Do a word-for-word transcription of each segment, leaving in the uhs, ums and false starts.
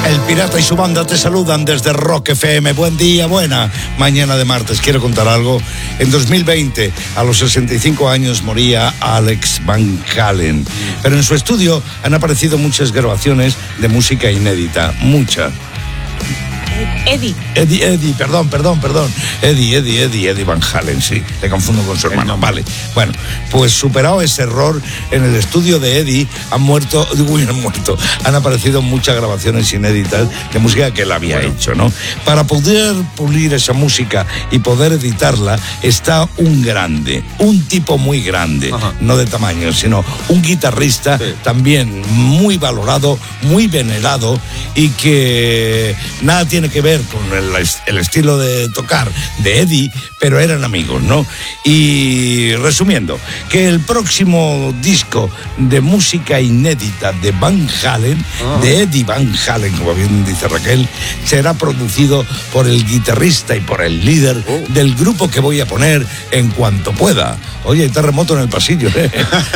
El Pirata y su banda te saludan desde Rock F M. Buen día, buena mañana de martes. Quiero contar algo. En dos mil veinte, a los sesenta y cinco años, moría Alex Van Halen. Pero en su estudio han aparecido muchas grabaciones de música inédita. Mucha. Eddie. Eddie, Eddie, perdón, perdón, perdón. Eddie, Eddie, Eddie, Eddie Van Halen, sí. Le confundo con su hermano, vale. Bueno, pues superado ese error, en el estudio de Eddie han muerto, digo, han muerto, han aparecido muchas grabaciones inéditas de música que él había bueno. hecho, ¿no? Para poder pulir esa música y poder editarla, está un grande, un tipo muy grande, Ajá. no de tamaño, sino un guitarrista sí. también muy valorado, muy venerado y que nada tiene que ver con el, el estilo de tocar de Eddie, pero eran amigos, ¿no? Y resumiendo, que el próximo disco de música inédita de Van Halen, oh. de Eddie Van Halen, como bien dice Raquel, será producido por el guitarrista y por el líder oh. del grupo que voy a poner en cuanto pueda. Oye, hay terremoto en el pasillo, ¿eh?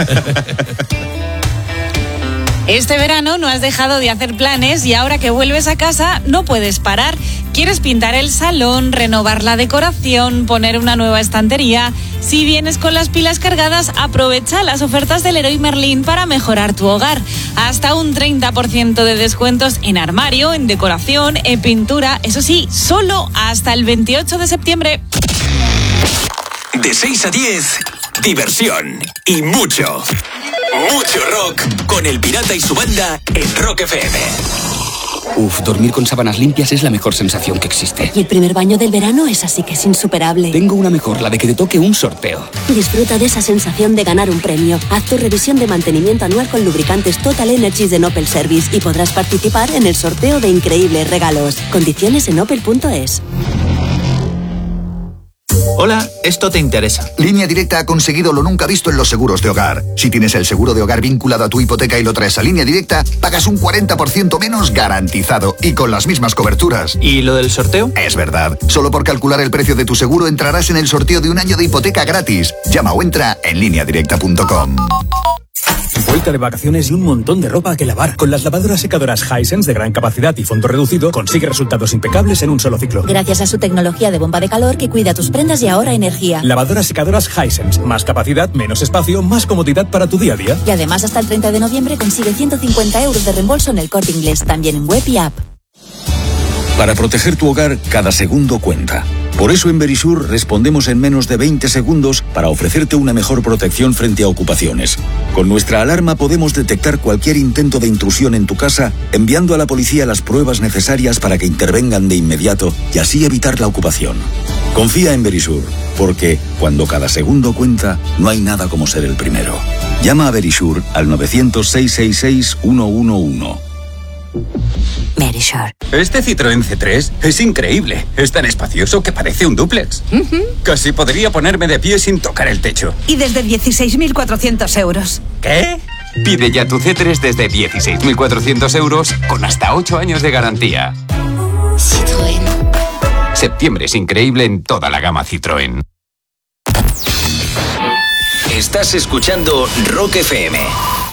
Este verano no has dejado de hacer planes y ahora que vuelves a casa no puedes parar. ¿Quieres pintar el salón, renovar la decoración, poner una nueva estantería? Si vienes con las pilas cargadas, aprovecha las ofertas del Leroy Merlin para mejorar tu hogar. Hasta un treinta por ciento de descuentos en armario, en decoración, en pintura. Eso sí, solo hasta el veintiocho de septiembre. De seis a diez, diversión y mucho, mucho rock con El Pirata y su banda en Rock F M. Uf, dormir con sábanas limpias es la mejor sensación que existe. Y el primer baño del verano es así que es insuperable. Tengo una mejor, la de que te toque un sorteo. Disfruta de esa sensación de ganar un premio. Haz tu revisión de mantenimiento anual con lubricantes Total Energies de Opel Service y podrás participar en el sorteo de increíbles regalos. Condiciones en opel punto es. Hola, esto te interesa. Línea Directa ha conseguido lo nunca visto en los seguros de hogar. Si tienes el seguro de hogar vinculado a tu hipoteca y lo traes a Línea Directa, pagas un cuarenta por ciento menos garantizado y con las mismas coberturas. ¿Y lo del sorteo? Es verdad. Solo por calcular el precio de tu seguro entrarás en el sorteo de un año de hipoteca gratis. Llama o entra en línea directa punto com. Vuelta de vacaciones y un montón de ropa que lavar. Con las lavadoras secadoras Hisense de gran capacidad y fondo reducido, consigue resultados impecables en un solo ciclo. Gracias a su tecnología de bomba de calor que cuida tus prendas y ahorra energía. Lavadoras secadoras Hisense. Más capacidad, menos espacio, más comodidad para tu día a día. Y además hasta el treinta de noviembre consigue ciento cincuenta euros de reembolso en el Corte Inglés, también en web y app. Para proteger tu hogar, cada segundo cuenta. Por eso en Verisur respondemos en menos de veinte segundos para ofrecerte una mejor protección frente a ocupaciones. Con nuestra alarma podemos detectar cualquier intento de intrusión en tu casa, enviando a la policía las pruebas necesarias para que intervengan de inmediato y así evitar la ocupación. Confía en Verisur, porque cuando cada segundo cuenta, no hay nada como ser el primero. Llama a Verisur al novecientos, seiscientos sesenta y seis, ciento once. Verisur. Este Citroën C tres es increíble. Es tan espacioso que parece un dúplex. Uh-huh. Casi podría ponerme de pie sin tocar el techo. Y desde dieciséis mil cuatrocientos euros. ¿Qué? Pide ya tu C tres desde dieciséis mil cuatrocientos euros con hasta ocho años de garantía. Citroën. Septiembre es increíble en toda la gama Citroën. Estás escuchando Rock F M.